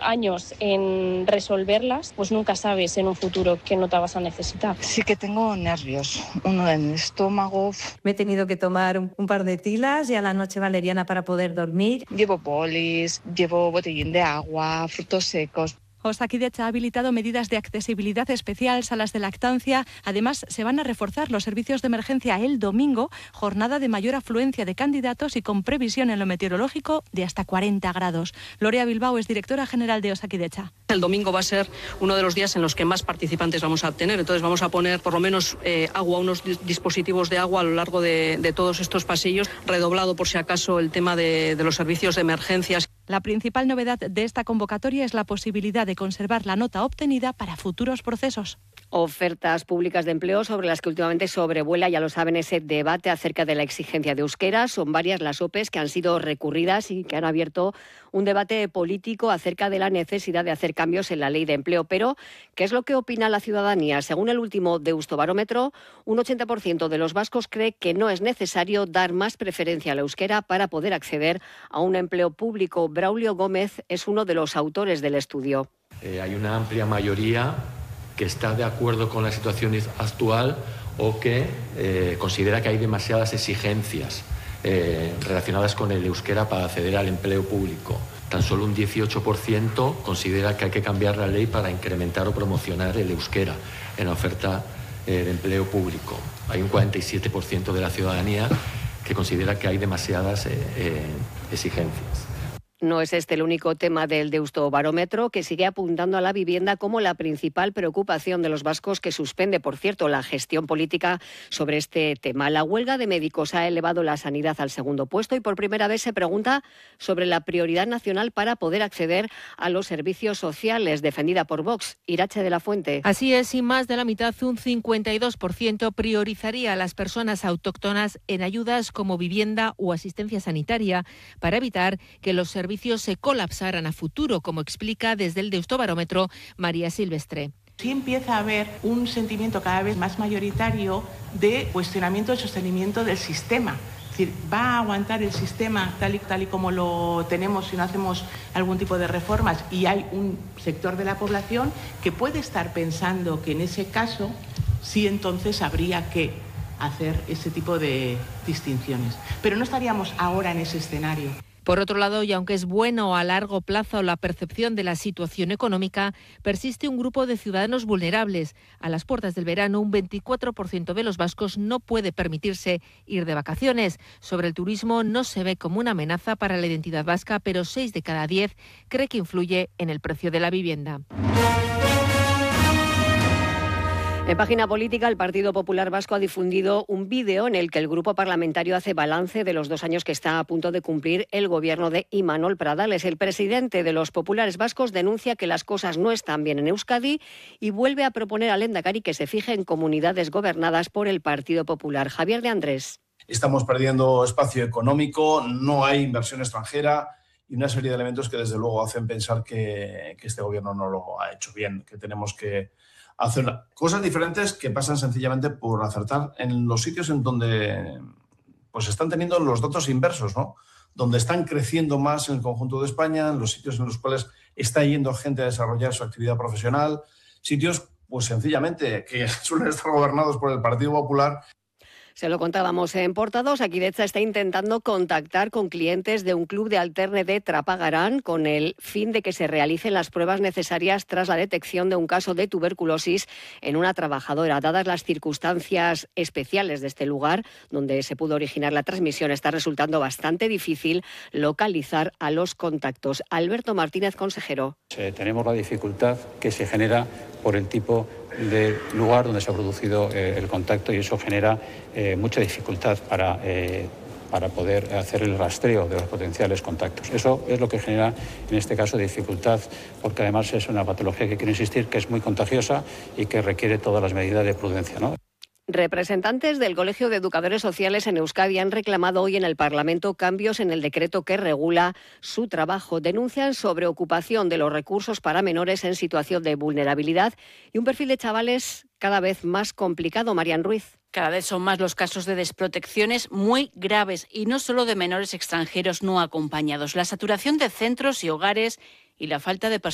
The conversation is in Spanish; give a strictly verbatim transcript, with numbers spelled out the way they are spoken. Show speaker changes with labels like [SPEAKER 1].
[SPEAKER 1] años en resolverlas, pues nunca sabes en un futuro que no te vas a necesitar.
[SPEAKER 2] Sí que tengo nervios, uno en el estómago.
[SPEAKER 3] Me he tenido que tomar un, un par de tilas y a la noche valeriana para poder dormir.
[SPEAKER 2] Llevo bolis, llevo botellín de agua, frutos secos.
[SPEAKER 4] Osakidetza ha habilitado medidas de accesibilidad especial, salas de lactancia. Además, se van a reforzar los servicios de emergencia el domingo, jornada de mayor afluencia de candidatos y con previsión en lo meteorológico de hasta cuarenta grados. Lorea Bilbao es directora general de Osakidetza.
[SPEAKER 5] El domingo va a ser uno de los días en los que más participantes vamos a obtener. Entonces vamos a poner por lo menos eh, agua, unos dispositivos de agua a lo largo de, de todos estos pasillos, redoblado por si acaso el tema de, de los servicios de emergencias.
[SPEAKER 4] La principal novedad de esta convocatoria es la posibilidad de conservar la nota obtenida para futuros procesos.
[SPEAKER 6] Ofertas públicas de empleo sobre las que últimamente sobrevuela, ya lo saben, ese debate acerca de la exigencia de euskera. Son varias las O P Es que han sido recurridas y que han abierto un debate político acerca de la necesidad de hacer cambios en la ley de empleo. Pero, ¿qué es lo que opina la ciudadanía? Según el último Deustobarómetro, un ochenta por ciento de los vascos cree que no es necesario dar más preferencia al euskera para poder acceder a un empleo público. Braulio Gómez es uno de los autores del estudio.
[SPEAKER 7] Eh, hay una amplia mayoría que está de acuerdo con la situación actual o que eh, considera que hay demasiadas exigencias eh, relacionadas con el euskera para acceder al empleo público. Tan solo un dieciocho por ciento considera que hay que cambiar la ley para incrementar o promocionar el euskera en la oferta eh, de empleo público. Hay un cuarenta y siete por ciento de la ciudadanía que considera que hay demasiadas eh, eh, exigencias.
[SPEAKER 6] No es este el único tema del Deustobarómetro, que sigue apuntando a la vivienda como la principal preocupación de los vascos, que suspende, por cierto, la gestión política sobre este tema. La huelga de médicos ha elevado la sanidad al segundo puesto y por primera vez se pregunta sobre la prioridad nacional para poder acceder a los servicios sociales, defendida por Vox. Irache de la Fuente.
[SPEAKER 8] Así es, y más de la mitad, un cincuenta y dos por ciento, priorizaría a las personas autóctonas en ayudas como vivienda o asistencia sanitaria para evitar que los servicios se colapsaran a futuro, como explica desde el Deustobarómetro María Silvestre.
[SPEAKER 9] Sí empieza a haber un sentimiento cada vez más mayoritario de cuestionamiento del sostenimiento del sistema. Es decir, ¿va a aguantar el sistema tal y, tal y como lo tenemos si no hacemos algún tipo de reformas? Y hay un sector de la población que puede estar pensando que en ese caso sí entonces habría que hacer ese tipo de distinciones. Pero no estaríamos ahora en ese escenario.
[SPEAKER 8] Por otro lado, y aunque es bueno a largo plazo la percepción de la situación económica, persiste un grupo de ciudadanos vulnerables. A las puertas del verano, un veinticuatro por ciento de los vascos no puede permitirse ir de vacaciones. Sobre el turismo no se ve como una amenaza para la identidad vasca, pero seis de cada diez cree que influye en el precio de la vivienda.
[SPEAKER 6] En página política, el Partido Popular Vasco ha difundido un vídeo en el que el grupo parlamentario hace balance de los dos años que está a punto de cumplir el gobierno de Imanol Pradales. El presidente de los populares vascos denuncia que las cosas no están bien en Euskadi y vuelve a proponer al Lehendakari que se fije en comunidades gobernadas por el Partido Popular. Javier de Andrés.
[SPEAKER 10] Estamos perdiendo espacio económico, no hay inversión extranjera y una serie de elementos que desde luego hacen pensar que, que este gobierno no lo ha hecho bien, que tenemos que hacer cosas diferentes que pasan sencillamente por acertar en los sitios en donde pues están teniendo los datos inversos, ¿no? Donde están creciendo más en el conjunto de España, en los sitios en los cuales está yendo gente a desarrollar su actividad profesional, sitios pues sencillamente que suelen estar gobernados por el Partido Popular.
[SPEAKER 6] Se lo contábamos en Portados. Osakidetza está intentando contactar con clientes de un club de alterne de Trapagarán con el fin de que se realicen las pruebas necesarias tras la detección de un caso de tuberculosis en una trabajadora. Dadas las circunstancias especiales de este lugar, donde se pudo originar la transmisión, está resultando bastante difícil localizar a los contactos. Alberto Martínez, consejero.
[SPEAKER 11] Eh, tenemos la dificultad que se genera por el tipo de lugar donde se ha producido eh, el contacto y eso genera eh, mucha dificultad para, eh, para poder hacer el rastreo de los potenciales contactos. Eso es lo que genera en este caso dificultad, porque además es una patología que quiero insistir que es muy contagiosa y que requiere todas las medidas de prudencia, ¿no?
[SPEAKER 6] Representantes del Colegio de Educadores Sociales en Euskadi han reclamado hoy en el Parlamento cambios en el decreto que regula su trabajo. Denuncian sobreocupación de los recursos para menores en situación de vulnerabilidad y un perfil de chavales cada vez más complicado. Marian Ruiz.
[SPEAKER 12] Cada vez son más los casos de desprotecciones muy graves y no solo de menores extranjeros no acompañados. La saturación de centros y hogares y la falta de personal